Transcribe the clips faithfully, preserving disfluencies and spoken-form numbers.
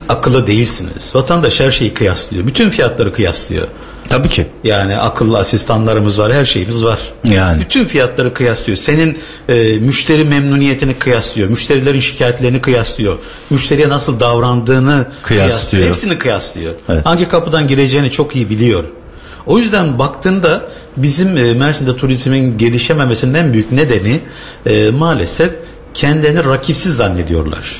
akıllı değilsiniz. Vatandaş her şeyi kıyaslıyor. Bütün fiyatları kıyaslıyor. Tabii ki. Yani akıllı asistanlarımız var, her şeyimiz var. Yani. Bütün fiyatları kıyaslıyor. Senin e, müşteri memnuniyetini kıyaslıyor. Müşterilerin şikayetlerini kıyaslıyor. Müşteriye nasıl davrandığını kıyaslıyor. kıyaslıyor. Hepsini kıyaslıyor. Evet. Hangi kapıdan gireceğini çok iyi biliyor. O yüzden baktığında bizim e, Mersin'de turizmin gelişememesinin en büyük nedeni e, maalesef kendilerini rakipsiz zannediyorlar.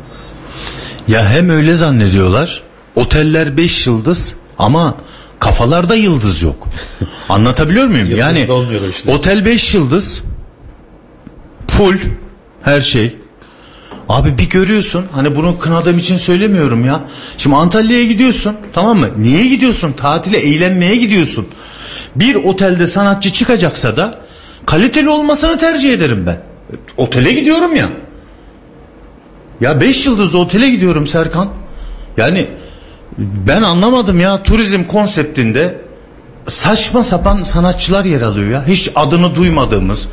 Ya hem öyle zannediyorlar. Oteller beş yıldız ama kafalarda yıldız yok. Anlatabiliyor muyum? Yani işte. Otel beş yıldız, full her şey. Abi bir görüyorsun, hani bunu kınadığım için söylemiyorum ya. Şimdi Antalya'ya gidiyorsun, tamam mı? Niye gidiyorsun? Tatile, eğlenmeye gidiyorsun. Bir otelde sanatçı çıkacaksa da kaliteli olmasını tercih ederim ben. Otele gidiyorum ya. Ya beş yıldızlı otele gidiyorum Serkan. Yani ben anlamadım ya, turizm konseptinde saçma sapan sanatçılar yer alıyor ya. Hiç adını duymadığımız.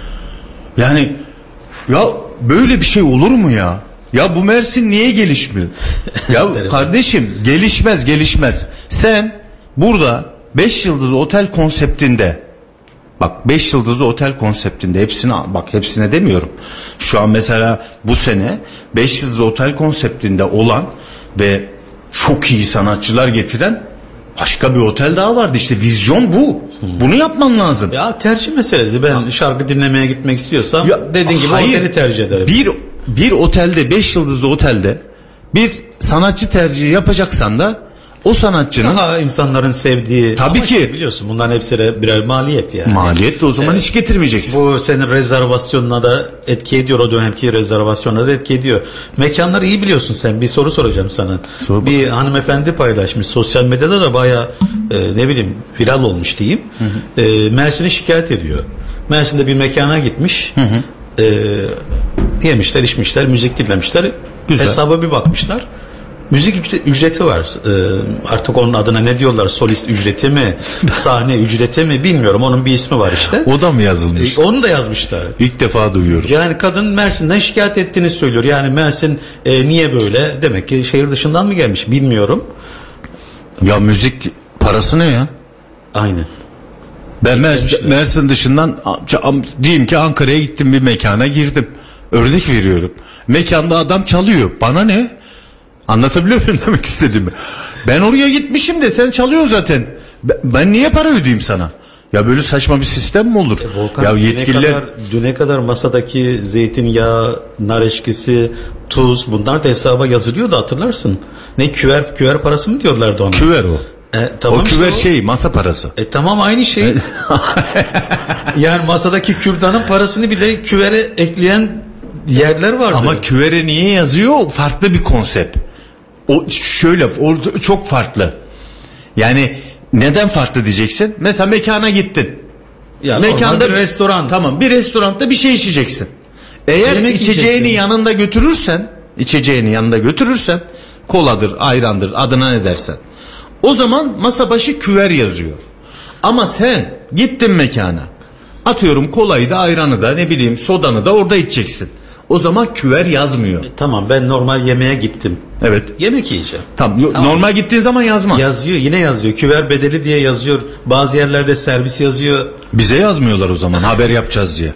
Yani ya böyle bir şey olur mu ya? Ya bu Mersin niye gelişmiyor? Ya kardeşim gelişmez gelişmez. Sen burada beş yıldızlı otel konseptinde, bak beş yıldızlı otel konseptinde hepsine, bak hepsine demiyorum. Şu an mesela bu sene beş yıldızlı otel konseptinde olan ve çok iyi sanatçılar getiren başka bir otel daha vardı. İşte vizyon bu. Bunu yapman lazım. Ya tercih meselesi. Ben ya, şarkı dinlemeye gitmek istiyorsam ya, dediğin gibi hayır, oteli tercih ederim. Bir bir otelde, beş yıldızlı otelde bir sanatçı tercihi yapacaksan da o sanatçının daha insanların sevdiği, tabii ki işte biliyorsun bunların hepsi birer maliyet yani. Maliyet de o zaman evet, hiç getirmeyeceksin. Bu senin rezervasyonuna da etki ediyor, o dönemki rezervasyonuna da etki ediyor. Mekanları iyi biliyorsun sen. Bir soru soracağım sana. Sor bir hanımefendi paylaşmış sosyal medyada da bayağı e, ne bileyim viral olmuş diyeyim. Hı hı. E, Mersin'i şikayet ediyor. Mersin'de bir mekana gitmiş. Hı hı. E, yemişler, içmişler, müzik dinlemişler. Güzel. Hesaba bir bakmışlar. Müzik ücreti var. Ee, artık onun adına ne diyorlar? Solist ücreti mi? Sahne ücreti mi? Bilmiyorum. Onun bir ismi var işte. O da mı yazılmış? Ee, onu da yazmışlar. İlk defa duyuyorum. Yani kadın Mersin'den şikayet ettiğini söylüyor. Yani Mersin e, niye böyle? Demek ki şehir dışından mı gelmiş? Bilmiyorum. Ya müzik parası ne ya? Aynen. Ben Mersin, Mersin dışından diyeyim ki Ankara'ya gittim, bir mekana girdim. Örnek veriyorum. Mekanda adam çalıyor. Bana ne? Anlatabiliyor muyum demek istediğimi? Ben oraya gitmişim de sen çalıyorsun zaten. Ben niye para ödeyeyim sana? Ya böyle saçma bir sistem mi olur? E, Volkan, ya yetkililer düne kadar, düne kadar masadaki zeytinyağı, nar eşkisi, tuz, bunlar da hesaba yazılıyordu, hatırlarsın. Ne küver küver parası mı diyorlardı ona? Küver o. E, tamam o küver işte şey, masa parası. E tamam, aynı şey. Yani masadaki kürdanın parasını bile küvere ekleyen yerler vardı. Ama küvere niye yazıyor? Farklı bir konsept. O şöyle, o çok farklı. Yani neden farklı diyeceksin? Mesela mekana gittin. Ya mekanda bir restoran. Tamam, bir restoranda bir şey içeceksin. Eğer yemek içeceğini yiyeceksin, yanında götürürsen, içeceğini yanında götürürsen, koladır, ayrandır, adına ne dersen, o zaman masa başı küver yazıyor. Ama sen gittin mekana, atıyorum kolayı da ayranı da ne bileyim sodanı da orada içeceksin. O zaman küver yazmıyor. E, tamam, ben normal yemeğe gittim. Evet. Yemek yiyeceğim. Tamam, yo, tamam. Normal gittiğin zaman yazmaz. Yazıyor, yine yazıyor. Küver bedeli diye yazıyor. Bazı yerlerde servis yazıyor. Bize yazmıyorlar o zaman, haber yapacağız diye.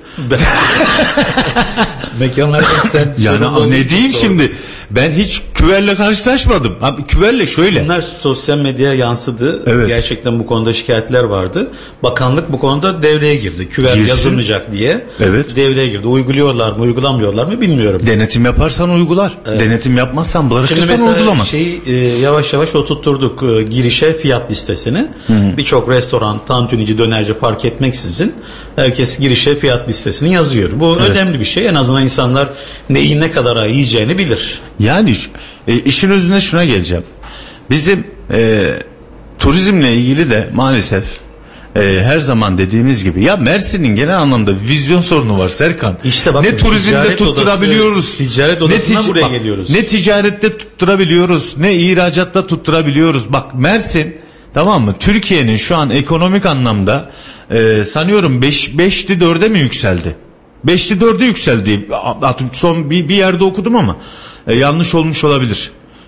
Mekanlardan sen yani ne diyeyim şimdi? Ben hiç küverle karşılaşmadım. Abi küverle şöyle. Bunlar sosyal medyaya yansıdı. Evet. Gerçekten bu konuda şikayetler vardı. Bakanlık bu konuda devreye girdi. Küver Girsin. yazılmayacak diye. Evet. Devreye girdi. Uyguluyorlar mı, uygulamıyorlar mı bilmiyorum. Denetim yaparsan uygular. Evet. Denetim yapmazsan bırakırsan uygulamaz. Şeyi e, yavaş yavaş oturtturduk e, girişe fiyat listesini. Birçok restoran, tantunici, dönerci fark etmeksizin herkes girişe fiyat listesini yazıyor. Bu evet, önemli bir şey. En azından insanlar neyi ne kadar yiyeceğini bilir. Yani e, işin özüne şuna geleceğim. Bizim e, turizmle ilgili de maalesef e, her zaman dediğimiz gibi, ya Mersin'in genel anlamda vizyon sorunu var Serkan. İşte bakın, ne turizmde tutturabiliyoruz, odası, ticaret odasından ne tic- buraya bak, geliyoruz. Ne ticarette tutturabiliyoruz, ne ihracatta tutturabiliyoruz. Bak Mersin, tamam mı? Türkiye'nin şu an ekonomik anlamda e, sanıyorum beş beşti dörde mi yükseldi? beşti dörde yükseldi. Son bir, bir yerde okudum ama e, yanlış olmuş olabilir.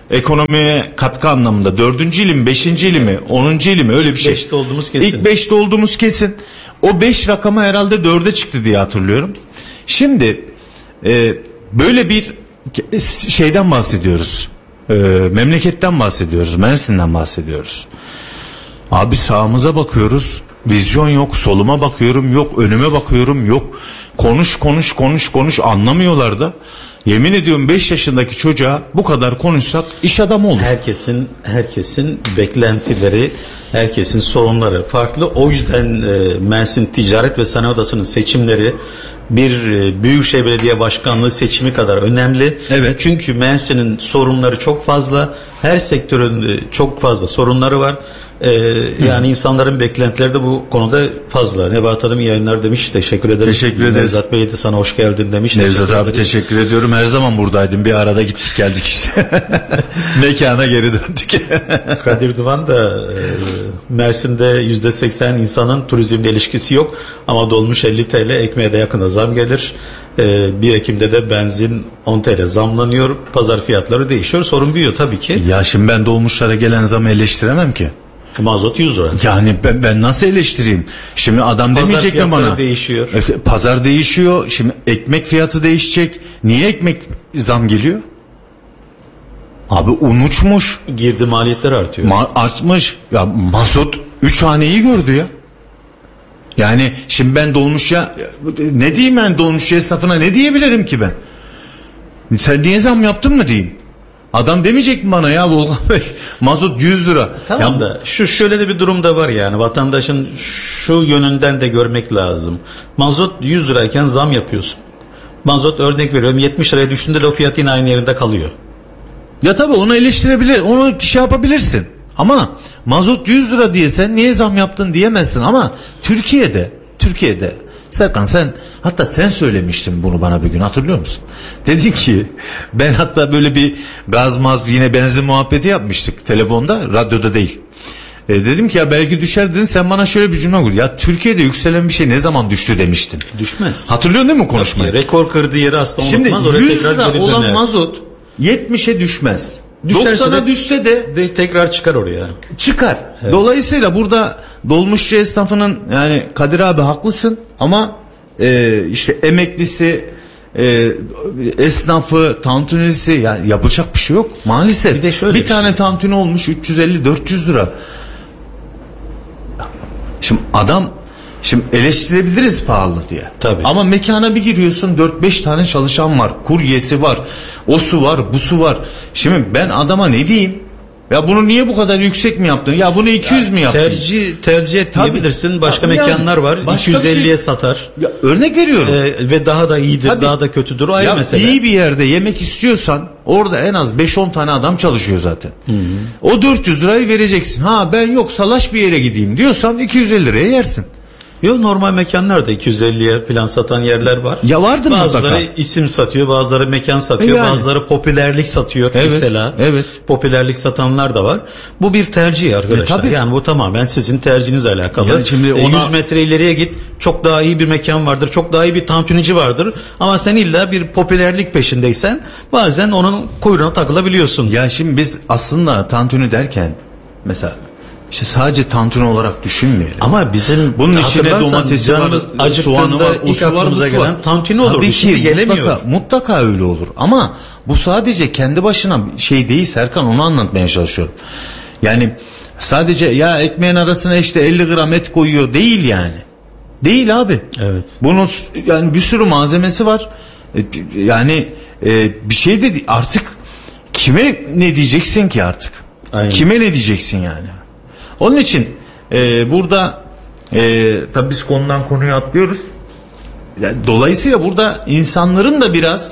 Ekonomiye katkı anlamında dördüncü ili mi, beşinci ili mi, onuncu ili mi, öyle bir şey. Beşte olduğumuz kesin. İlk beşte olduğumuz kesin. O beş rakamı herhalde dörde çıktı diye hatırlıyorum. Şimdi e, böyle bir şeyden bahsediyoruz. E, memleketten bahsediyoruz. Mersin'den bahsediyoruz. Abi sağımıza bakıyoruz. Vizyon yok. Soluma bakıyorum. Yok. Önüme bakıyorum. Yok. Konuş konuş konuş konuş. Anlamıyorlar da. Yemin ediyorum beş yaşındaki çocuğa bu kadar konuşsak iş adamı olur. Herkesin herkesin beklentileri, herkesin sorunları farklı. O yüzden e, Mersin Ticaret ve Sanayi Odası'nın seçimleri bir e, Büyükşehir Belediye Başkanlığı seçimi kadar önemli. Evet. Çünkü Mersin'in sorunları çok fazla. Her sektörün e, çok fazla sorunları var. Ee, yani Hı. insanların beklentileri de bu konuda fazla. Nebahat Hanım iyi yayınlar demiş. Teşekkür ederiz. Teşekkür ederiz. Nevzat Bey de sana hoş geldin demiş. Nevzat teşekkür abi ederiz. Teşekkür ediyorum. Her zaman buradaydım. Bir arada gittik geldik işte. Mekana geri döndük. Kadir Duvan da e, Mersin'de yüzde seksen insanın turizmle ilişkisi yok. Ama dolmuş elli TL, ekmeğe de yakına zam gelir. E, bir Ekim'de de benzin on TL zamlanıyor. Pazar fiyatları değişiyor. Sorun büyüyor tabii ki. Ya şimdi ben dolmuşlara gelen zamı eleştiremem ki. Mazot yüz lira. Yani ben, ben nasıl eleştireyim? Şimdi adam pazar demeyecek mi bana? Pazar değişiyor. Evet, pazar değişiyor. Şimdi ekmek fiyatı değişecek. Niye ekmek zam geliyor? Abi un uçmuş. Girdi maliyetler artıyor. Ma- artmış. Ya mazot üç haneyi gördü ya. Yani şimdi ben dolmuşya ne diyeyim ben dolmuşçu esnafına ne diyebilirim ki ben? Sen niye zam yaptın mı diyeyim? Adam demeyecek mi bana ya Volkan Bey mazot yüz lira. Tamam ya, da şu şöyle de bir durum da var yani vatandaşın şu yönünden de görmek lazım. Mazot yüz lirayken zam yapıyorsun. Mazot örnek veriyorum yetmiş liraya düşündüğünde de o fiyat yine aynı yerinde kalıyor. Ya tabii onu eleştirebilir, onu şey yapabilirsin. Ama mazot yüz lira diye sen niye zam yaptın diyemezsin. Ama Türkiye'de, Türkiye'de Serkan sen hatta sen söylemiştin bunu bana bir gün hatırlıyor musun? Dedin ki ben hatta böyle bir gaz maz yine benzin muhabbeti yapmıştık telefonda, radyoda değil. E dedim ki ya belki düşer dedin, sen bana şöyle bir cümle kur. Ya Türkiye'de yükselen bir şey ne zaman düştü demiştin. Düşmez. Hatırlıyorsun değil mi konuşmayı? Tabii, rekor kırdığı yeri aslında şimdi unutmaz. Şimdi yüz lira olan döner. Mazot yetmişe düşmez. doksana düşse de, de tekrar çıkar oraya. Çıkar. Evet. Dolayısıyla burada dolmuşçu esnafının yani Kadir abi haklısın ama e, işte emeklisi, e, esnafı, tantunisi yani yapacak bir şey yok maalesef. Bir, de şöyle bir, bir tane şey. Tantuni olmuş üç yüz elli dört yüz lira. Şimdi adam Şimdi eleştirebiliriz pahalı diye. Tabii. Ama mekana bir giriyorsun dört beş tane çalışan var. Kuryesi var. O su var, bu su var. Şimdi ben adama ne diyeyim? Ya bunu niye bu kadar yüksek mi yaptın? Ya bunu iki yüz ya, mü yaptın? Tercih tercih etmeyebilirsin. Başka ya, mekanlar var. iki yüz elliye şey, satar. Ya örnek veriyorum. Ee, ve daha da iyidir, tabii, daha da kötüdür o ayrı ya mesele. İyi bir yerde yemek istiyorsan orada en az beş on tane adam çalışıyor zaten. Hı-hı. O dört yüz lirayı vereceksin. Ha ben yok salaş bir yere gideyim diyorsan iki yüz elli liraya yersin. Yok normal mekanlarda iki yüz elliye plan satan yerler var. Ya vardır bazıları mutlaka. isim satıyor, bazıları mekan satıyor, yani. Bazıları popülerlik satıyor evet, mesela. Evet. Popülerlik satanlar da var. Bu bir tercih arkadaşlar. E, yani bu tamamen sizin tercihinizle alakalı. Yani şimdi ona... yüz metre ileriye git. Çok daha iyi bir mekan vardır. Çok daha iyi bir tantunici vardır. Ama sen illa bir popülerlik peşindeysen bazen onun kuyruğuna takılabiliyorsun. Ya şimdi biz aslında tantuni derken mesela İşte sadece tantuni olarak düşünmeyelim. Ama bizim bunun içine domatesi var, soğanı var, ilk aklımıza gelen tantuni olur. Tabii ki mutlaka, mutlaka öyle olur. Ama bu sadece kendi başına şey değil Serkan, onu anlatmaya çalışıyorum. Yani sadece ya ekmeğin arasına işte elli gram et koyuyor değil yani. Değil abi. Evet. Bunun yani bir sürü malzemesi var. Yani e, bir şey de artık kime ne diyeceksin ki artık? Aynen. Kime ne diyeceksin yani? Onun için e, burada e, tabii biz konudan konuya atlıyoruz. Yani, dolayısıyla burada insanların da biraz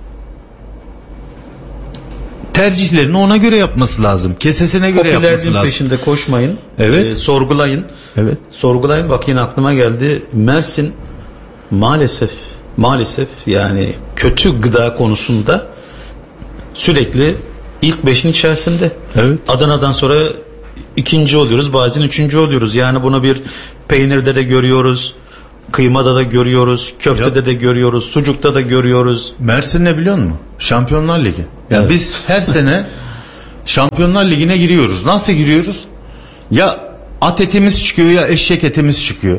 tercihlerini ona göre yapması lazım. Kesesine göre yapması lazım. Popülerliğin peşinde koşmayın. Evet. E, sorgulayın. Evet. Sorgulayın. Bak yine aklıma geldi. Mersin maalesef maalesef yani kötü gıda konusunda sürekli ilk beşin içerisinde. Evet. Adana'dan sonra ikinci oluyoruz, bazen üçüncü oluyoruz. Yani bunu bir peynirde de görüyoruz, kıymada da görüyoruz, köftede ya. de görüyoruz, sucukta da görüyoruz. Mersin ne biliyor musun? Şampiyonlar Ligi. Yani evet. Biz her sene Şampiyonlar Ligi'ne giriyoruz. Nasıl giriyoruz? Ya at etimiz çıkıyor ya eşek etimiz çıkıyor.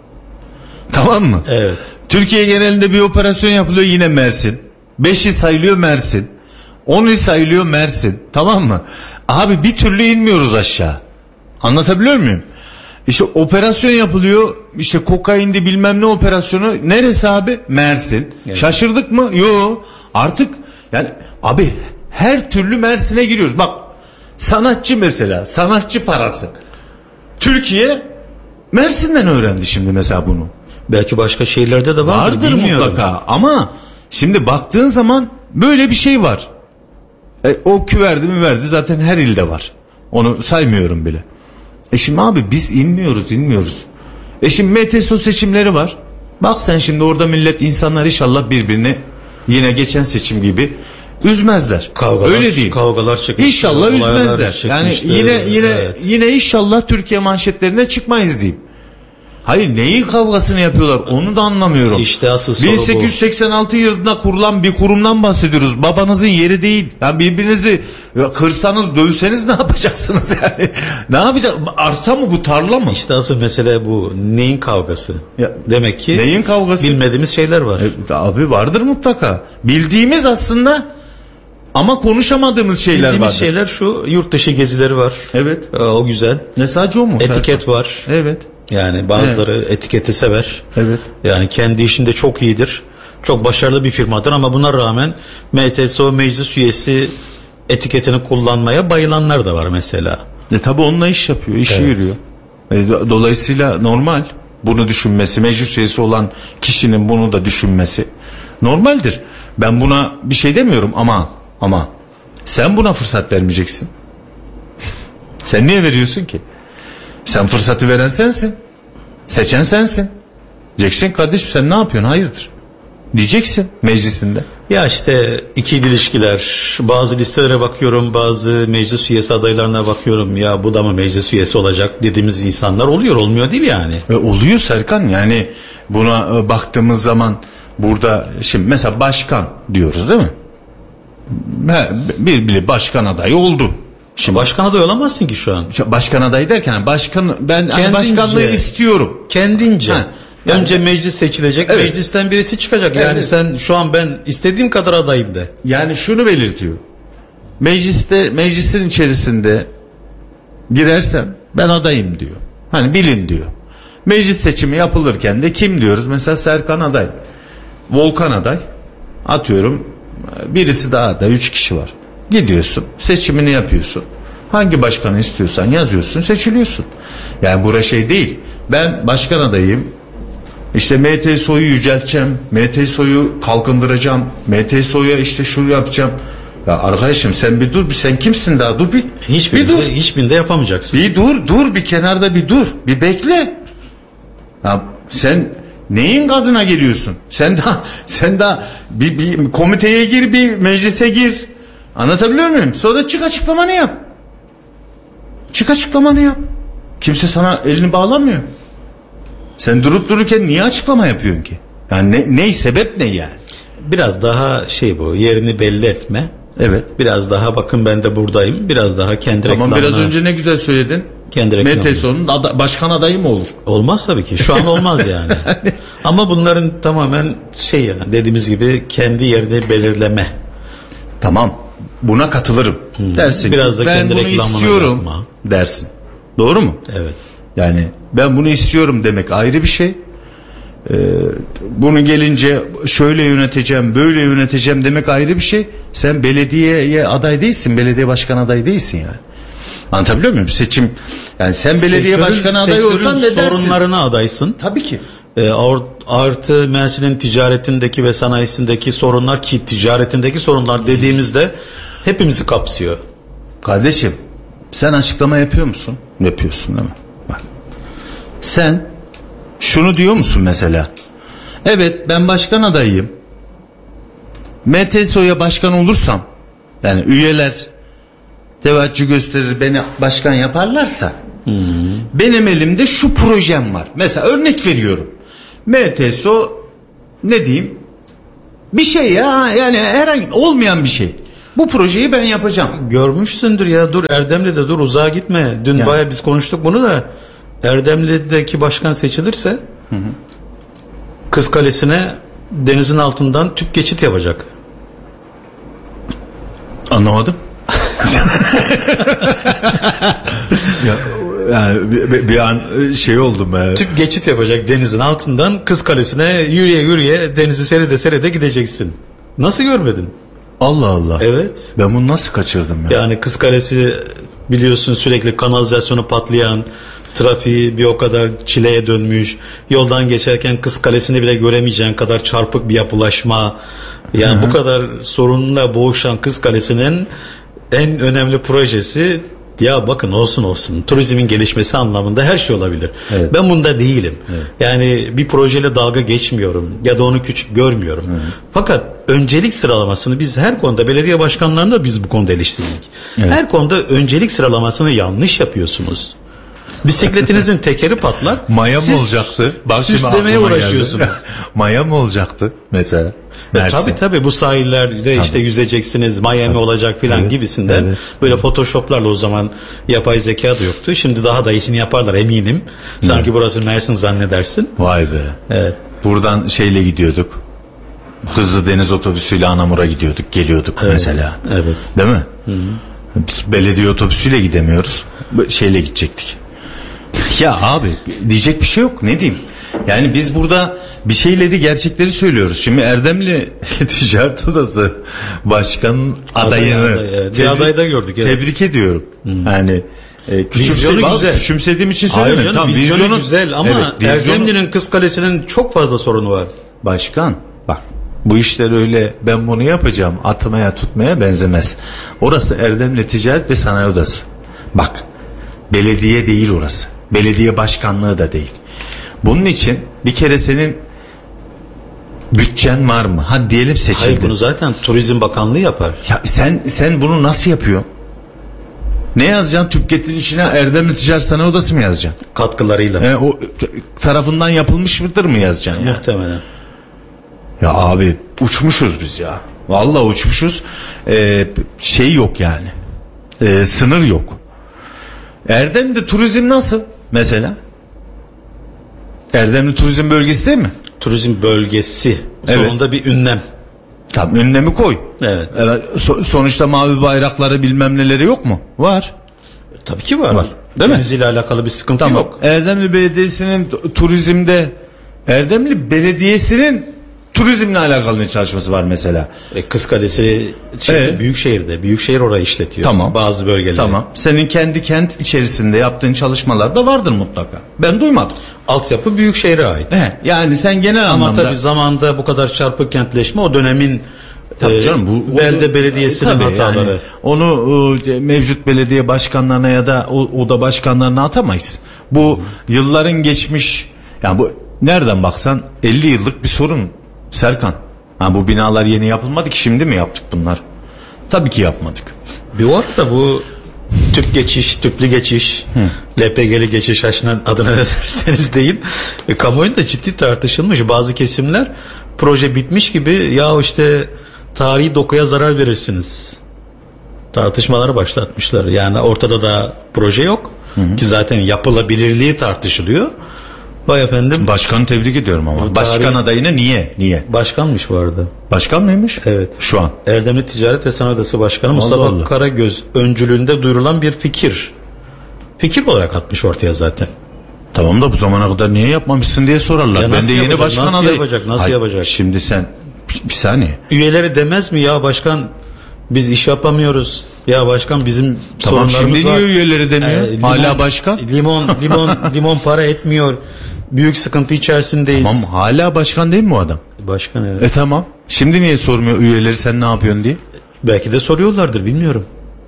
Tamam mı? Evet. Türkiye genelinde bir operasyon yapılıyor, yine Mersin. beşi sayılıyor Mersin. onu sayılıyor Mersin. Tamam mı? Abi bir türlü inmiyoruz aşağı. Anlatabiliyor muyum? İşte operasyon yapılıyor. İşte kokaindi bilmem ne operasyonu. Neresi abi? Mersin. Evet. Şaşırdık mı? Yok. Artık yani abi her türlü Mersin'e giriyoruz. Bak sanatçı mesela. Sanatçı parası. Türkiye Mersin'den öğrendi şimdi mesela bunu. Belki başka şehirlerde de vardır. Vardır bilmiyorum. mutlaka ama şimdi baktığın zaman böyle bir şey var. E, o küverdi mi verdi zaten her ilde var. Onu saymıyorum bile. E şimdi abi biz inmiyoruz inmiyoruz. E şimdi M T S O seçimleri var. Bak sen şimdi orada millet, insanlar inşallah birbirini yine geçen seçim gibi üzmezler. Kavgalar, öyle değil. Kavgalar çıkmıştır. İnşallah üzmezler. Yani yine yine evet. yine inşallah Türkiye manşetlerine çıkmayız diyeyim. Hayır, neyin kavgasını yapıyorlar onu da anlamıyorum. İşte asıl soru bin sekiz yüz seksen altı yılında kurulan bir kurumdan bahsediyoruz. Babanızın yeri değil. Yani birbirinizi kırsanız, dövseniz ne yapacaksınız yani? Ne yapacak? Arsa mı bu, tarla mı? İşte asıl mesele bu. Neyin kavgası? Ya, demek ki neyin kavgası? Bilmediğimiz şeyler var. E, abi vardır mutlaka. Bildiğimiz aslında ama konuşamadığımız şeyler var. Bildiğimiz şeyler şu: yurt dışı gezileri var. Evet. Ee, o güzel. Ne sadece o mu? Etiket var. Evet. Yani bazıları evet. etiketi sever. Evet. Yani kendi işinde çok iyidir. Çok başarılı bir firmadır ama buna rağmen M T S O meclis üyesi etiketini kullanmaya bayılanlar da var mesela. E tabi onunla iş yapıyor, işi evet. yürüyor. E, dolayısıyla normal bunu düşünmesi, meclis üyesi olan kişinin bunu da düşünmesi normaldir. Ben buna bir şey demiyorum ama ama sen buna fırsat vermeyeceksin. Sen niye veriyorsun ki? Sen fırsatı veren sensin. Seçen sensin. Diyeceksin kardeşim sen ne yapıyorsun, hayırdır? Diyeceksin meclisinde. Ya işte ikili ilişkiler, bazı listelere bakıyorum, bazı meclis üyesi adaylarına bakıyorum, ya bu da mı meclis üyesi olacak dediğimiz insanlar oluyor, olmuyor değil yani. E, oluyor Serkan, yani buna e, baktığımız zaman burada şimdi mesela başkan diyoruz değil mi? Bir, bir başkan adayı oldu. Şimdi başkan adayı olamazsın ki şu an. Başkan adayı derken başkan, ben kendince, başkanlığı istiyorum. Kendince. Ha, yani, önce meclis seçilecek, evet. meclisten birisi çıkacak. Yani evet. sen şu an ben istediğim kadar adayım de. Yani şunu belirtiyor. Mecliste, meclisin içerisinde girersem ben adayım diyor. Hani bilin diyor. Meclis seçimi yapılırken de kim diyoruz? Mesela Serkan aday. Volkan aday. Atıyorum birisi daha aday. Üç kişi var. Gidiyorsun, seçimini yapıyorsun. Hangi başkanı istiyorsan yazıyorsun, seçiliyorsun. Yani burası şey değil. Ben başkan adayım. İşte M T S O'yu yücelteceğim. M T S O'yu kalkındıracağım. M T S O'ya işte şunu yapacağım. Ya arkadaşım sen bir dur, bir sen kimsin daha, dur bir. Hiçbirinde, bir dur. Hiçbirinde yapamayacaksın. Bir dur, dur bir kenarda bir dur. Bir bekle. Ya sen neyin gazına geliyorsun? Sen daha sen daha bir, bir komiteye gir, bir meclise gir. Anlatabiliyor muyum? Sonra çık açıklamanı yap. Çık açıklamanı yap. Kimse sana elini bağlamıyor. Sen durup dururken niye açıklama yapıyorsun ki? Yani ne, ne sebep ne yani? Biraz daha şey bu, yerini belli etme. Evet. Biraz daha bakın ben de buradayım. Biraz daha kendi tamam, reklamını. Tamam, biraz önce ne güzel söyledin. Kendi reklamını. M T S O'nun ada- başkan adayı mı olur? Olmaz tabii ki. Şu an olmaz yani. Ama bunların tamamen şey yani dediğimiz gibi kendi yerini belirleme. Tamam. Buna katılırım. Hmm. Dersin biraz da ben bunu istiyorum yapma. Dersin. Doğru mu? Evet. Yani ben bunu istiyorum demek ayrı bir şey. Ee, bunu gelince şöyle yöneteceğim, böyle yöneteceğim demek ayrı bir şey. Sen belediyeye aday değilsin, belediye başkan adayı değilsin yani. Anlatabiliyor muyum? Seçim yani sen belediye sektörün, başkanı adayı olsan ne dersin? Sorunlarına adaysın. Tabii ki. E, artı Mersin'in ticaretindeki ve sanayisindeki sorunlar, ki ticaretindeki sorunlar dediğimizde hepimizi kapsıyor. Kardeşim sen açıklama yapıyor musun? Yapıyorsun değil mi? Bak. Sen şunu diyor musun mesela? Evet ben başkan adayıyım. M T S O'ya başkan olursam, yani üyeler teveccüh gösterir beni başkan yaparlarsa, hmm. benim elimde şu projem var. Mesela örnek veriyorum. M T S O ne diyeyim? Bir şey ya, yani herhangi olmayan bir şey. Bu projeyi ben yapacağım. Görmüşsündür ya, dur Erdemli'de dur, uzağa gitme. Dün yani. Bayağı biz konuştuk bunu da. Erdemli'deki başkan seçilirse hı hı. Kız Kalesi'ne denizin altından tüp geçit yapacak. Anlamadım. ya, yani bir, bir an şey oldum. Ya. Tüp geçit yapacak denizin altından, Kız Kalesi'ne yürüye yürüye denizi seyrede seyrede gideceksin. Nasıl görmedin? Allah Allah. Evet. Ben bunu nasıl kaçırdım ya? Yani Kız Kalesi biliyorsun sürekli kanalizasyonu patlayan, trafiği bir o kadar çileye dönmüş. Yoldan geçerken Kız Kalesi'ni bile göremeyeceğin kadar çarpık bir yapılaşma. Yani Hı-hı. bu kadar sorunla boğuşan Kız Kalesi'nin en önemli projesi, ya bakın olsun olsun turizmin gelişmesi anlamında her şey olabilir. Evet. Ben bunda değilim. Evet. Yani bir projeyle dalga geçmiyorum ya da onu küçük görmüyorum. Evet. Fakat öncelik sıralamasını biz her konuda, belediye başkanlarını da biz bu konuda eleştirdik. Evet. Her konuda öncelik sıralamasını yanlış yapıyorsunuz. Bisikletinizin tekeri patlak. Maya mı olacaktı? Süslemeye uğraşıyorsunuz. Maya mı olacaktı mesela? E, tabii tabii bu sahillerde tabii. işte yüzeceksiniz, Miami tabii. olacak filan evet. gibisinden evet. böyle evet. photoshoplarla, o zaman yapay zeka da yoktu. Şimdi daha da iyisini yaparlar eminim. Sanki evet. burası Mersin zannedersin. Vay be. Evet. Buradan şeyle gidiyorduk. Hızlı deniz otobüsüyle Anamur'a gidiyorduk, geliyorduk evet. mesela. Evet. Değil mi? Hı-hı. Biz belediye otobüsüyle gidemiyoruz. Şeyle gidecektik. Ya abi diyecek bir şey yok, ne diyeyim? Yani biz burada bir şeyleri, gerçekleri söylüyoruz. Şimdi Erdemli Ticaret Odası Başkanı'nın adayını aday, evet. tebrik, adayda gördük. Evet. Tebrik ediyorum. Hmm. Yani e, vizyonu güzel. Küçümsediğim için söylemiyorum. Tamam, vizyonu, vizyonu güzel ama evet, vizyonu... Erdemli'nin Kız Kalesi'nin çok fazla sorunu var. Başkan bak, bu işler öyle ben bunu yapacağım atmaya tutmaya benzemez. Orası Erdemli Ticaret ve Sanayi Odası. Bak, belediye değil orası. Belediye başkanlığı da değil. Bunun için bir kere senin bütçen var mı? Hadi diyelim seçildin. Hayır, bunu zaten Turizm Bakanlığı yapar. Ya sen sen bunu nasıl yapıyorsun? Ne yazacaksın? TÜPGET'in içine Erdemli Ticaret Sanayi Odası mı yazacaksın? Katkılarıyla. E, o tarafından yapılmış mıdır mı yazacaksın? Ya? Muhtemelen. Ya abi uçmuşuz biz ya. Vallahi uçmuşuz. Ee, şey yok yani. Ee, sınır yok. Erdemli'de turizm nasıl mesela? Erdemli turizm bölgesi değil mi? Turizm bölgesi. Evet. Sonunda bir ünlem. Tamam, ünlemi koy. Evet. evet. So- sonuçta mavi bayrakları bilmem neleri yok mu? Var. Tabii ki var. Var. Değil Deniz ile alakalı bir sıkıntı tamam. yok. Erdemli Belediyesi'nin turizmde, Erdemli Belediyesi'nin turizmle alakalı ne çalışması var mesela? E, Kız Kalesi şeyde, ee? Büyükşehir'de. Büyükşehir orayı işletiyor. Tamam. Bazı bölgeleri. Tamam. Senin kendi kent içerisinde yaptığın çalışmalar da vardır mutlaka. Ben duymadım. Altyapı Büyükşehir'e ait. He, yani sen genel Ama anlamda. Ama tabii zamanda bu kadar çarpık kentleşme o dönemin tabii canım, bu, belde o, belediyesinin tabii hataları. Yani onu e, mevcut belediye başkanlarına ya da o, oda başkanlarına atamayız. Bu hmm. yılların geçmiş, yani bu nereden baksan elli yıllık bir sorun Serkan. Ha, bu binalar yeni yapılmadı ki, şimdi mi yaptık bunlar? Tabii ki yapmadık. Bir var da bu tüp geçiş, tüplü geçiş, Hı. L P G'li geçiş, aşının adına ne derseniz deyin. E, kamuoyunda ciddi tartışılmış. Bazı kesimler proje bitmiş gibi, ya işte tarihi dokuya zarar verirsiniz tartışmaları başlatmışlar. Yani ortada da proje yok. Hı hı. Ki zaten yapılabilirliği tartışılıyor. Vay efendim. Başkanı tebrik ediyorum ama. Başkan tarihi... adayına niye? Niye? Başkanmış bu arada. Başkan mıymış? Evet. Şu an. Erdemli Ticaret ve Sanayi Odası Başkanı Allah Mustafa Allah. Karagöz öncülüğünde duyurulan bir fikir. Fikir olarak atmış ortaya zaten. Tamam da bu zamana kadar niye yapmamışsın diye sorarlar. Ya ben de yeni yapacak, başkan nasıl adayı. Yapacak, nasıl Hayır, yapacak? Şimdi sen bir saniye. Üyeleri demez mi ya başkan biz iş yapamıyoruz. Ya başkan bizim tamam, sorunlarımız var. Şimdi niye üyeleri demiyor? Ee, limon, hala başkan. Limon limon limon para etmiyor. Büyük sıkıntı içerisindeyiz. Tamam, hala başkan değil mi o adam? Başkan, evet. E tamam. Şimdi niye sormuyor üyeleri sen ne yapıyorsun diye? Belki de soruyorlardır, bilmiyorum.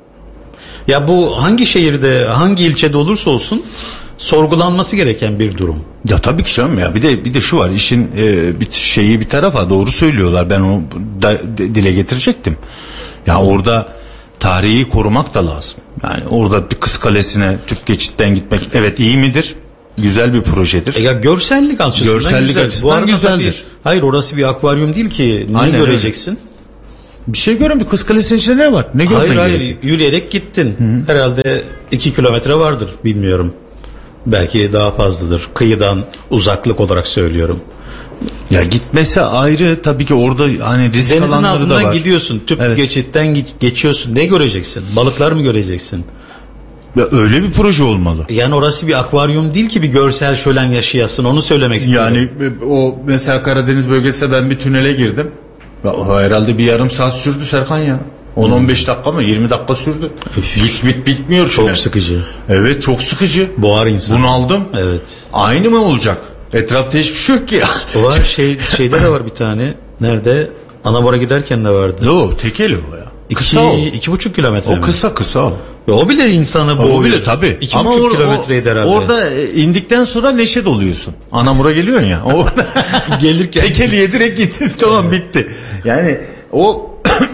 Ya bu hangi şehirde, hangi ilçede olursa olsun sorgulanması gereken bir durum. Ya tabii ki canım ya. Bir de bir de şu var, işin e, bir şeyi bir tarafa doğru söylüyorlar. Ben onu da, de, dile getirecektim. Ya orada tarihi korumak da lazım. Yani orada bir Kız Kalesi'ne tüp geçitten gitmek evet iyi midir? Güzel bir projedir. E ya görsellik açısından görsellik güzel. açısından güzeldir. Tabii, hayır, orası bir akvaryum değil ki. Niye Aynen göreceksin? Öyle. Bir şey görün, Kız Kalesi'nin içinde ne var? Ne hayır hayır gerekiyor? Yürüyerek gittin. Hı-hı. Herhalde iki kilometre vardır, bilmiyorum. Belki daha fazladır. Kıyıdan uzaklık olarak söylüyorum. Ya gitmesi ayrı tabii ki, orada hani risk denizin alanları da var. Denizin altından gidiyorsun, tüp evet. geçitten geçiyorsun. Ne göreceksin? Balıklar mı göreceksin? Ya öyle bir proje olmalı. Yani orası bir akvaryum değil ki bir görsel şölen yaşayasın, onu söylemek istiyorum. Yani o mesela Karadeniz bölgesinde ben bir tünele girdim. Ya, herhalde bir yarım saat sürdü Serkan ya. on on beş dakika mı yirmi dakika sürdü. Git bit bitmiyor. Çok tünel. Sıkıcı. Evet, çok sıkıcı. Boğar insan. Bunaldım. Evet. Aynı mı olacak? Etrafta hiçbir şey yok ki. Var şey şeyde de var bir tane. Nerede? Anamur'a giderken de vardı. Yo, Tekeli o ya. Kısa iki, o. iki buçuk kilometre o mi? kısa kısa o. O bile insanı boğuyor. O bile tabii. İki Ama buçuk or, kilometreydi herhalde. Orada indikten sonra neşe doluyorsun. Anamur'a geliyorsun ya. Orada gelirken Tekeli'ye direkt gittin, tamam bitti. Yani o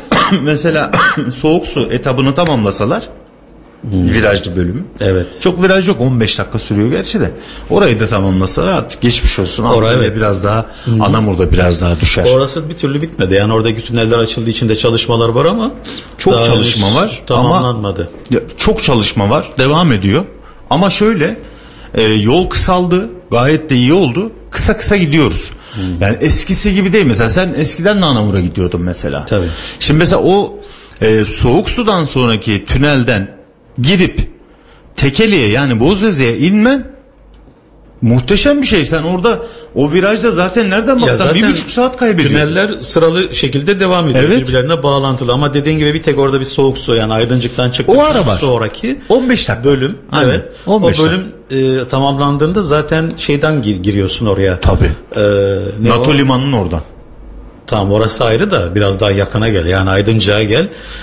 mesela soğuk su etabını tamamlasalar, hmm. virajlı bölümü. Evet. Çok viraj yok, on beş dakika sürüyor gerçi de. Orayı da tamamlasalar artık geçmiş olsun. Oraya evet. biraz daha hmm. Anamur'da biraz daha düşer. Orası bir türlü bitmedi. Yani oradaki tüneller açıldığı için de çalışmalar var ama çok çalışma var. Tamamlanmadı. Ama, çok çalışma var. Devam ediyor. Ama şöyle e, yol kısaldı. Gayet de iyi oldu. Kısa kısa gidiyoruz. Hmm. Yani eskisi gibi değil. Mesela sen eskiden de Anamur'a gidiyordun mesela. Tabii. Şimdi mesela o e, soğuk sudan sonraki tünelden girip Tekeli'ye yani Bozüzü'ye inmen muhteşem bir şey. Sen orada o virajda zaten nereden baksan bir buçuk saat kaybediyorsun. Tüneller sıralı şekilde devam ediyor. Evet. Birbirlerine bağlantılı ama dediğin gibi bir tek orada bir soğuk su, yani Aydıncık'tan çıktıktan sonraki on beş dakika bölüm. Aynen. Evet. O bölüm e, tamamlandığında zaten şeyden gir, giriyorsun oraya. Tabii. E, NATO o? limanının oradan. Tamam, orası ayrı da biraz daha yakına gel. Yani Aydıncık'a gel.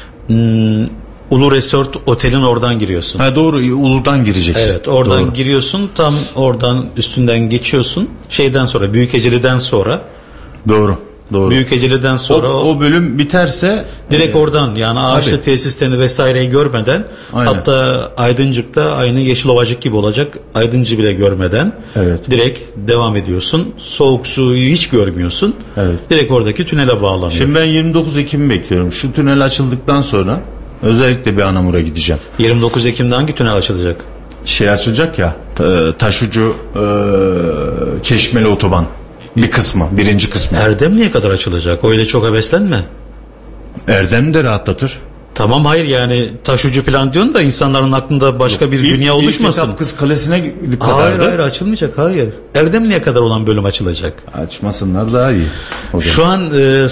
Hmm, Ulu Resort Otel'in oradan giriyorsun. Ha doğru, Ulu'dan gireceksin. Evet, oradan doğru. giriyorsun, tam oradan üstünden geçiyorsun. Şeyden sonra, Büyükeceli'den sonra. Doğru. Doğru. Büyükeceli'den sonra o, o bölüm biterse direkt e, oradan yani ağaçlı tesislerini vesaireyi görmeden, aynen. hatta Aydıncık'ta aynı Yeşilovacık gibi olacak, Aydıncı bile görmeden evet. direkt devam ediyorsun. Soğuk suyu hiç görmüyorsun. Evet. Direkt oradaki tünele bağlanıyor. Şimdi ben yirmi dokuz Ekim'i bekliyorum. Şu tünel açıldıktan sonra özellikle bir Anamur'a gideceğim. yirmi dokuz Ekim'de hangi tünel açılacak? Şey açılacak ya, Taşucu e, Çeşmeli otoban. Bir kısmı, birinci kısmı. Erdemli'ye kadar açılacak. Öyle çok heveslenme. Erdem de rahatlatır. Tamam, hayır yani taşucu falan diyorsun da insanların aklında başka Yok, bir ilk, dünya oluşmasın. İlk etap Kız Kalesi'ne kadardı. Hayır hayır açılmayacak, hayır. Erdemli'ye kadar olan bölüm açılacak. Açmasınlar daha iyi. Şu an e,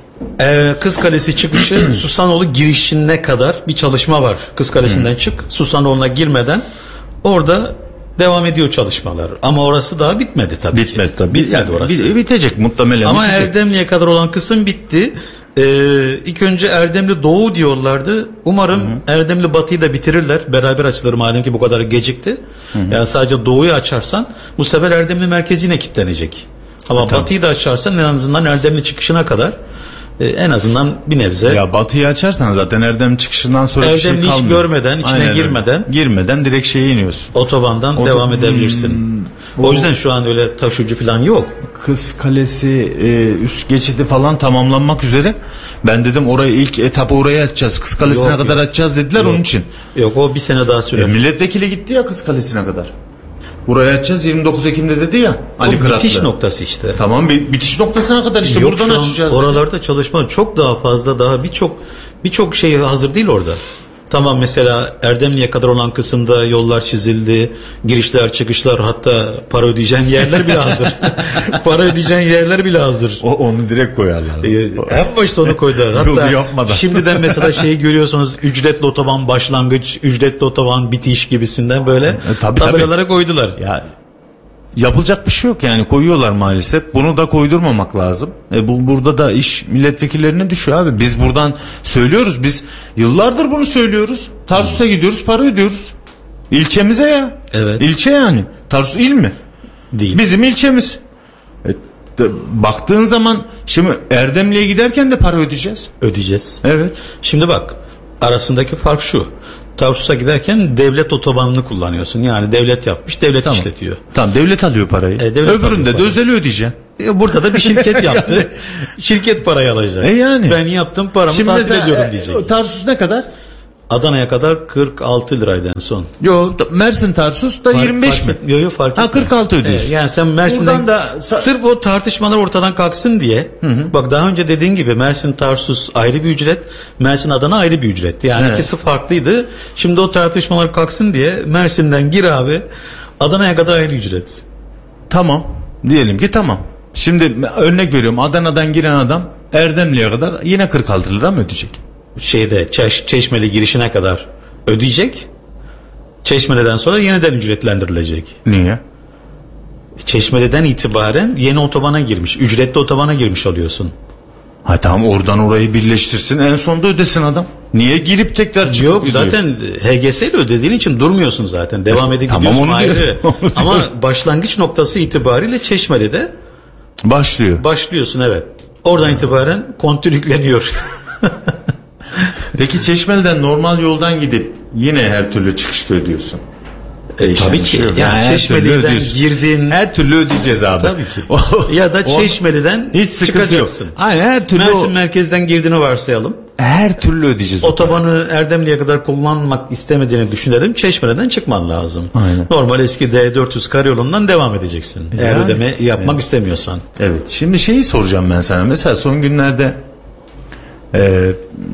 e, Kız Kalesi çıkışı Susanoğlu girişine kadar bir çalışma var. Kız Kalesi'nden hmm. çık, Susanoğlu'na girmeden orada devam ediyor çalışmalar. Ama orası daha bitmedi tabii bitmedi, ki. Tabii. Bitmedi yani, orası. Bitecek muhtemelen. Ama bitecek. Erdemli'ye kadar olan kısım bitti. Ee, ilk önce Erdemli Doğu diyorlardı. Umarım Hı-hı. Erdemli Batı'yı da bitirirler. Beraber açılır madem ki bu kadar gecikti. Hı-hı. Yani sadece Doğu'yu açarsan bu sefer Erdemli merkezi yine kilitlenecek. Ama e, Batı'yı da açarsan en azından Erdemli çıkışına kadar e, en azından bir nebze. Ya Batı'yı açarsan zaten Erdem çıkışından sonra Erdemli bir şey kalmıyor. hiç görmeden, içine Aynen girmeden. Öyle. Girmeden direkt şeye iniyorsun. Otobandan Otob- devam edebilirsin. Hmm, o yüzden şu an öyle taşucu falan yok. Kız Kalesi e, üst geçidi falan tamamlanmak üzere. Ben dedim orayı ilk etapı oraya açacağız. Kız Kalesi'ne yok, kadar yok. açacağız dediler yok. onun için. Yok, o bir sene daha sürer. E, milletvekili gitti ya Kız Kalesi'ne kadar. Buraya açacağız yirmi dokuz Ekim'de dedi ya Ali Kıratlı. Bitiş noktası işte. Tamam, bitiş noktasına kadar işte yok, buradan açacağız. Oralarda dedi. Çalışma çok daha fazla, daha birçok birçok şey hazır değil orada. Tamam, mesela Erdemli'ye kadar olan kısımda yollar çizildi, girişler çıkışlar, hatta para ödeyeceğin yerler bile hazır. Para ödeyeceğin yerler bile hazır. O, onu direkt koyarlar. Ee, en başta onu koydular. Hatta şimdiden mesela şeyi görüyorsunuz, ücretli otoban başlangıç, ücretli otoban bitiş gibisinden böyle e, tabii, tabelalara tabii. koydular. Ya yapılacak bir şey yok yani, koyuyorlar maalesef. Bunu da koydurmamak lazım. E bu burada da iş milletvekillerine düşüyor abi. Biz buradan söylüyoruz. Biz yıllardır bunu söylüyoruz. Tarsus'a gidiyoruz, para ödüyoruz. İlçemize ya. Evet. İlçe yani. Tarsus il mi? Değil. Bizim ilçemiz. E, de, baktığın zaman şimdi Erdemli'ye giderken de para ödeyeceğiz. Ödeyeceğiz. Evet. Şimdi bak, arasındaki fark şu. Tarsus'a giderken devlet otobanını kullanıyorsun. Yani devlet yapmış, devlet tamam. işletiyor. Tamam, devlet alıyor parayı. E, Öbüründe de özeli ödeyeceksin. E, burada da bir şirket yaptı. Şirket parayı alacak. E yani. Ben yaptım, paramı Şimdi tahsil mesela, ediyorum diyecek. Tarsus ne kadar? Adana'ya kadar kırk altı liraydı en son. Yo, Mersin Tarsus da fark, yirmi beş fark mi? Yok yok fark etmiyor. Ha kırk altı ödüyorsun. Evet, yani sen Mersin'den da sırf o tartışmalar ortadan kalksın diye. Hı hı. Bak daha önce dediğin gibi Mersin Tarsus ayrı bir ücret, Mersin Adana ayrı bir ücret. Yani evet. ikisi farklıydı. Şimdi o tartışmalar kalksın diye Mersin'den gir abi, Adana'ya kadar ayrı ücret. Tamam. Diyelim ki tamam. Şimdi örnek veriyorum, Adana'dan giren adam Erdemli'ye kadar yine kırk altı lira mı ödeyecek? Şeyde Çeş, Çeşmeli girişine kadar ödeyecek. Çeşmeli'den sonra yeniden ücretlendirilecek. Niye? Çeşmeli'den itibaren yeni otobana girmiş. Ücretli otobana girmiş oluyorsun. Ha tamam, oradan orayı birleştirsin, en sonunda ödesin adam. Niye girip tekrar çıkıp Yok gidiyor? Zaten H G S ile ödediğin için durmuyorsun zaten. Devam edip tamam, gidiyorsun ayrı. Ama başlangıç noktası itibariyle Çeşmeli'de başlıyor. Başlıyorsun evet. Oradan itibaren kontür yükleniyor. Peki Çeşmeli'den normal yoldan gidip yine her türlü çıkışta ödüyorsun. E, tabii ki. Yani, yani Çeşmeli'den girdin. Her türlü ödeyeceğiz abi. Tabii ki. Ya da Çeşmeli'den hiç çıkacaksın. Aynen, her türlü. Mersin o... merkezden girdiğini varsayalım. Her türlü ödeyeceğiz. Otobanı Erdemli'ye kadar kullanmak istemediğini düşünelim. Çeşmeli'den çıkman lazım. Aynen. Normal eski D dört yüz karayolundan devam edeceksin. Yani, eğer ödeme yapmak evet. istemiyorsan. Evet. Şimdi şeyi soracağım ben sana. Mesela son günlerde e,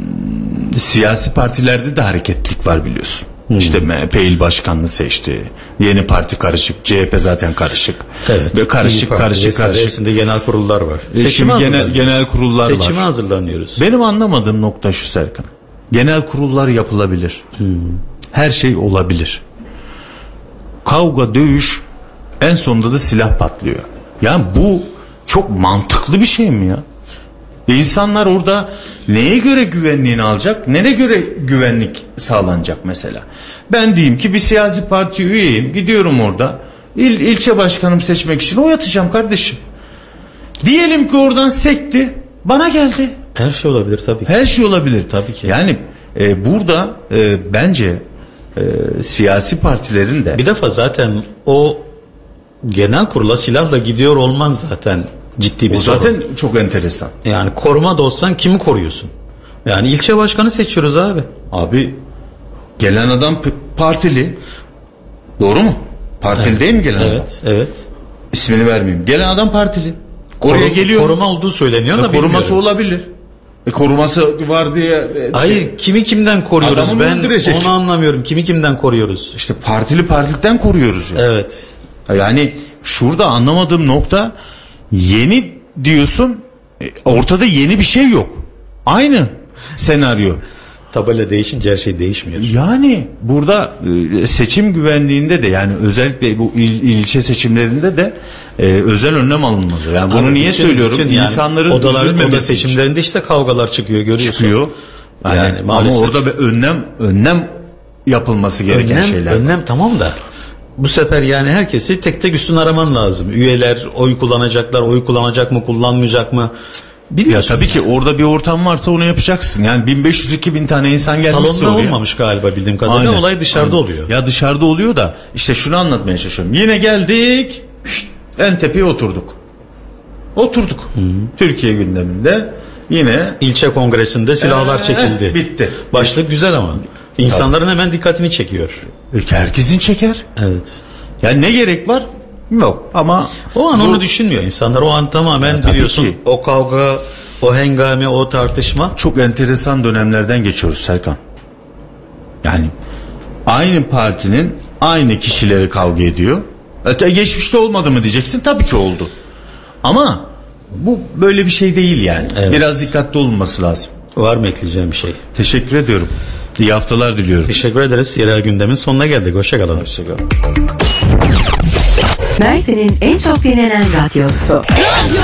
siyasi partilerde de hareketlilik var biliyorsun. Hmm. İşte M H P il başkanını seçti. Yeni parti karışık. C H P zaten karışık. Evet. Ve karışık parti, karışık karışık. Hepsinde genel kurullar var. E Seçime genel, genel kurullar Seçime var. Seçime hazırlanıyoruz. Benim anlamadığım nokta şu Serkan. Genel kurullar yapılabilir. Hmm. Her şey olabilir. Kavga, dövüş, en sonunda da silah patlıyor. Yani bu çok mantıklı bir şey mi ya? İnsanlar orada neye göre güvenliğini alacak? Nereye göre güvenlik sağlanacak mesela? Ben diyeyim ki bir siyasi parti üyeyim. Gidiyorum orada. İl, ilçe başkanım seçmek için oy atacağım kardeşim. Diyelim ki oradan sekti. Bana geldi. Her şey olabilir tabii ki. Her şey olabilir. Tabii ki. Yani e, burada e, bence e, siyasi partilerin de... Bir defa zaten o genel kurula silahla gidiyor olman zaten... Ciddi bir o sorun. Zaten çok enteresan. Yani koruma da olsan kimi koruyorsun? Yani ilçe başkanı seçiyoruz abi. Abi gelen adam p- partili. Doğru mu? Partili evet. değil mi gelen evet, adam? Evet, evet. İsmini vermeyeyim. Gelen adam partili. Oraya Korum, geliyor. Koruma olduğu söyleniyor e, da koruması bilmiyorum. olabilir. E, koruması var diye. E, Hayır, şey, kimi kimden koruyoruz? Adamı ben öldürecek. Onu anlamıyorum. Kimi kimden koruyoruz? İşte partili partilikten koruyoruz yani. Evet. Yani şurada anlamadığım nokta, yeni diyorsun, ortada yeni bir şey yok. Aynı senaryo. Tabela değişince her şey değişmiyor. Yani burada seçim güvenliğinde de, yani özellikle bu il, ilçe seçimlerinde de e, özel önlem alınmalı. Yani bunu Abi, niye bütün, söylüyorum? Bütün yani İnsanların odaların oda seçimlerinde için. işte kavgalar çıkıyor, görüyorsun. Çıkıyor. Yani, yani ama orada bir önlem önlem yapılması gereken önlem, şeyler. Önlem var. Tamam da bu sefer yani herkesi tek tek üstüne araman lazım. Üyeler oy kullanacaklar, oy kullanacak mı, kullanmayacak mı? Biliyorsun ya tabii yani. ki orada bir ortam varsa onu yapacaksın. Yani bin beş yüz iki bin tane insan gelmişse salonda oraya. olmamış galiba bildiğim kadarıyla. Aynen. Olay dışarıda Aynen. oluyor. Ya dışarıda oluyor da işte şunu anlatmaya çalışıyorum. Yine geldik, en tepeye oturduk. Oturduk. Hı-hı. Türkiye gündeminde yine ilçe kongresinde silahlar ee, çekildi. Bitti. Başlık güzel ama. İnsanların tabii. hemen dikkatini çekiyor. Herkesin çeker. Evet. Yani ne gerek var? Yok ama o an bu... onu düşünmüyor insanlar. O an tamamen ya, biliyorsun ki. O kavga, o hengame, o tartışma. Çok enteresan dönemlerden geçiyoruz Serkan. Yani aynı partinin aynı kişileri kavga ediyor. E, geçmişte olmadı mı diyeceksin. Tabii ki oldu. Ama bu böyle bir şey değil yani. Evet. Biraz dikkatli olunması lazım. Var mı ekleyeceğim bir şey? Teşekkür ediyorum. İyi haftalar diliyorum. Teşekkür ederiz. Yerel gündemin sonuna geldik. Hoşçakalın. Hoşçakalın. Mersin'in en çok dinlenen radyosu.